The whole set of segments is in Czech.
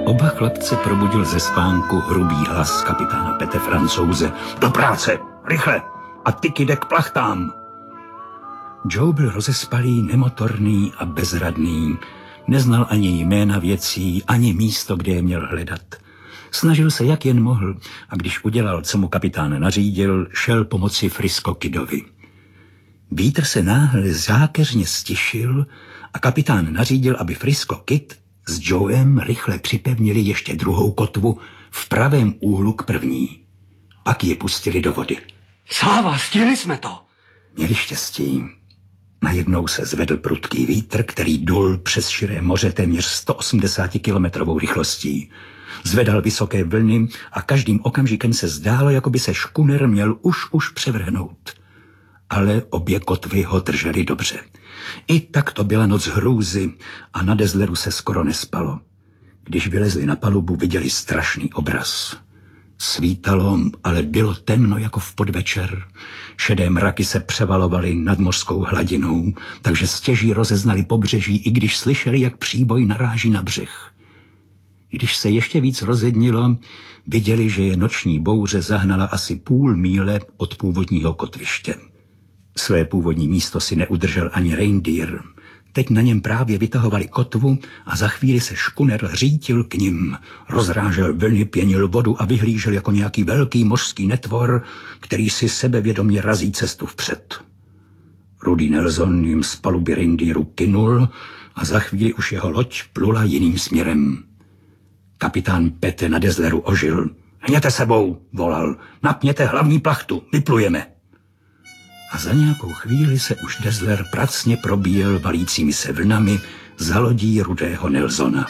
Oba chlapce probudil ze spánku hrubý hlas kapitána Pete Francouze. Do práce, rychle, a tyky jde k plachtám. Joe byl rozespalý, nemotorný a bezradný. Neznal ani jména věcí, ani místo, kde je měl hledat. Snažil se, jak jen mohl, a když udělal, co mu kapitán nařídil, šel pomoci Frisco Kidovi. Vítr se náhle zákeřně stišil a kapitán nařídil, aby Frisco Kid s Joem rychle připevnili ještě druhou kotvu v pravém úhlu k první. Pak je pustili do vody. Sláva, stihli jsme to. Měli štěstí. Najednou se zvedl prudký vítr, který dul přes širé moře téměř 180 kilometrovou rychlostí. Zvedal vysoké vlny a každým okamžikem se zdálo, jako by se škuner měl už převrhnout. Ale obě kotvy ho držely dobře. I tak to byla noc hrůzy a na Dazzleru se skoro nespalo. Když vylezli na palubu, viděli strašný obraz. Svítalo, ale bylo temno jako v podvečer. Šedé mraky se převalovaly nad mořskou hladinou, takže stěží rozeznali pobřeží, i když slyšeli, jak příboj naráží na břeh. Když se ještě víc rozednilo, viděli, že je noční bouře zahnala asi půl míle od původního kotviště. Své původní místo si neudržel ani Reindeer. Teď na něm právě vytahovali kotvu a za chvíli se škuner řítil k nim. Rozrážel vlny, pěnil vodu a vyhlížel jako nějaký velký mořský netvor, který si sebevědomě razí cestu vpřed. Rudy Nelson jim z paluby Reindeeru kynul a za chvíli už jeho loď plula jiným směrem. Kapitán Pete na Dazzleru ožil. Hněte sebou, volal. Napněte hlavní plachtu, vyplujeme. A za nějakou chvíli se už Dazzler pracně probíjel valícími se vlnami za lodí Rudého Nelsona.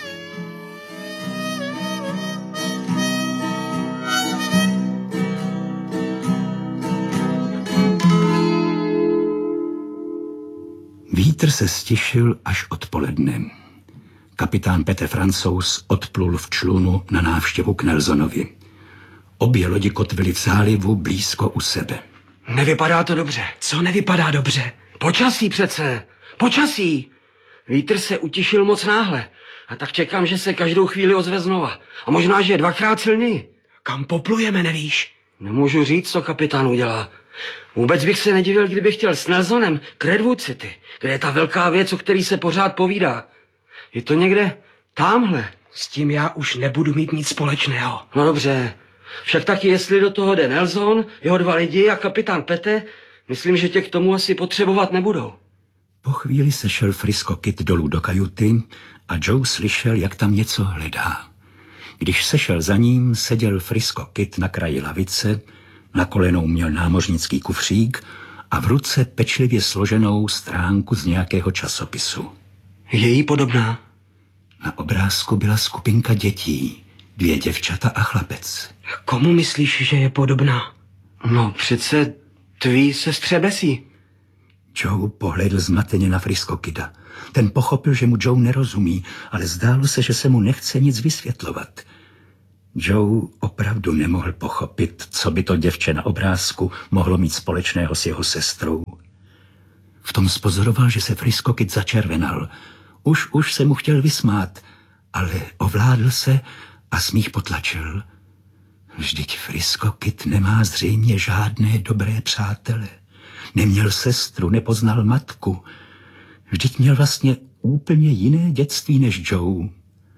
Vítr se stišil až odpoledne. Kapitán Pete Francouz odplul v člunu na návštěvu k Nelsonovi. Obě lodi kotvily v zálivu blízko u sebe. Nevypadá to dobře. Co nevypadá dobře? Počasí přece. Počasí. Vítr se utišil moc náhle. A tak čekám, že se každou chvíli ozve znova. A možná, že je dvakrát silněji. Kam poplujeme, nevíš? Nemůžu říct, co kapitán udělá. Vůbec bych se nedivil, kdyby chtěl s Nelsonem k Redwood City, kde je ta velká věc, o který se pořád povídá. Je to někde támhle. S tím já už nebudu mít nic společného. No dobře. Však taky, jestli do toho jde Nelson, jeho dva lidi a kapitán Pete, myslím, že tě k tomu asi potřebovat nebudou. Po chvíli sešel Frisco Kid dolů do kajuty a Joe slyšel, jak tam něco hledá. Když sešel za ním, seděl Frisco Kid na kraji lavice, na kolenou měl námořnický kufřík a v ruce pečlivě složenou stránku z nějakého časopisu. Je jí podobná? Na obrázku byla skupinka dětí, 2 děvčata a chlapec. Komu myslíš, že je podobná? No přece tvý sestře Bessie. Joe pohlédl zmateně na Frisco Kida. Ten pochopil, že mu Joe nerozumí, ale zdálo se, že se mu nechce nic vysvětlovat. Joe opravdu nemohl pochopit, co by to děvče na obrázku mohlo mít společného s jeho sestrou. V tom spozoroval, že se Frisco Kid začervenal. Už se mu chtěl vysmát, ale ovládl se a smích potlačil. Vždyť Frisco Kid nemá zřejmě žádné dobré přátele. Neměl sestru, nepoznal matku. Vždyť měl vlastně úplně jiné dětství než Joe.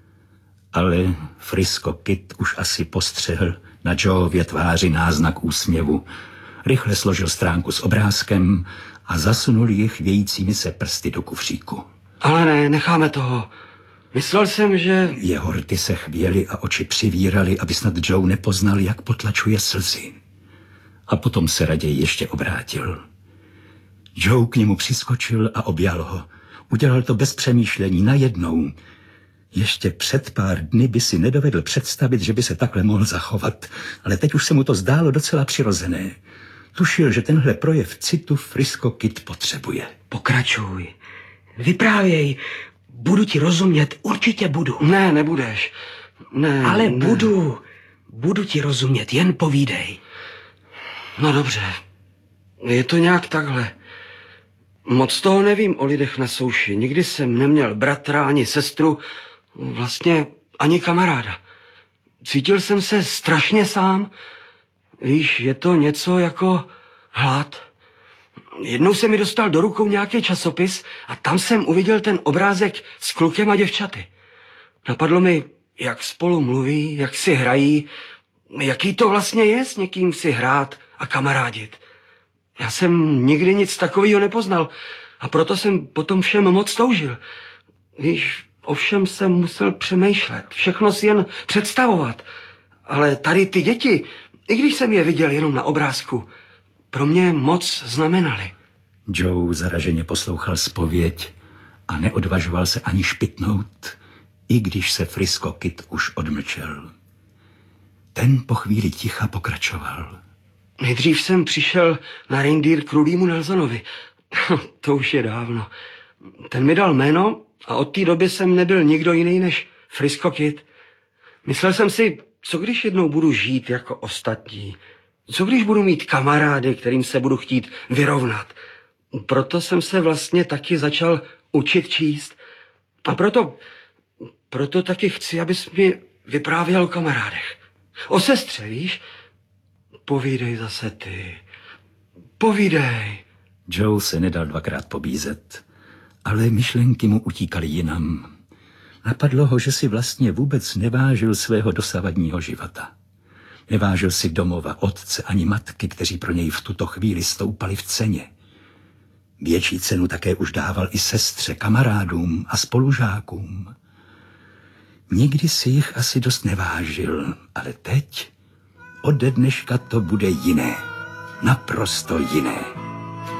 Ale Frisco Kid už asi postřehl na Joeově tváři náznak úsměvu. Rychle složil stránku s obrázkem a zasunul ji chvějícími se prsty do kufříku. Ale ne, necháme toho. Myslel jsem, že... Jeho rty se chvěly a oči přivíraly, aby snad Joe nepoznal, jak potlačuje slzy. A potom se raději ještě obrátil. Joe k němu přiskočil a objal ho. Udělal to bez přemýšlení, najednou. Ještě před pár dny by si nedovedl představit, že by se takhle mohl zachovat, ale teď už se mu to zdálo docela přirozené. Tušil, že tenhle projev citu Frisco Kid potřebuje. Pokračuj. Vyprávěj. Budu ti rozumět, určitě budu. Ne, nebudeš. Ne, ale ne. Budu. Budu ti rozumět, jen povídej. No dobře. Je to nějak takhle. Moc toho nevím o lidech na souši. Nikdy jsem neměl bratra ani sestru. Vlastně ani kamaráda. Cítil jsem se strašně sám. Víš, je to něco jako hlad. Jednou se mi dostal do rukou nějaký časopis a tam jsem uviděl ten obrázek s klukem a děvčaty. Napadlo mi, jak spolu mluví, jak si hrají, jaký to vlastně je s někým si hrát a kamarádit. Já jsem nikdy nic takového nepoznal a proto jsem potom všem moc toužil. Víš, o všem jsem musel přemýšlet, všechno si jen představovat. Ale tady ty děti, i když jsem je viděl jenom na obrázku, pro mě moc znamenaly. Joe zaraženě poslouchal zpověď a neodvažoval se ani špitnout, i když se Frisco Kid už odmlčel. Ten po chvíli ticha pokračoval. Nejdřív jsem přišel na reindeer k Rudýmu Nelsonovi. To už je dávno. Ten mi dal jméno a od té doby jsem nebyl nikdo jiný než Frisco Kid. Myslel jsem si, co když jednou budu žít jako ostatní? Co když budu mít kamarády, kterým se budu chtít vyrovnat? Proto jsem se vlastně taky začal učit číst. A proto taky chci, abys mi vyprávěl o kamarádech. O sestře, víš? Povídej zase ty. Povídej. Joe se nedal dvakrát pobízet, ale myšlenky mu utíkaly jinam. Napadlo ho, že si vlastně vůbec nevážil svého dosavadního života. Nevážil si domova, otce ani matky, kteří pro něj v tuto chvíli stoupali v ceně. Větší cenu také už dával i sestře, kamarádům a spolužákům. Nikdy si jich asi dost nevážil, ale teď, ode dneška to bude jiné. Naprosto jiné.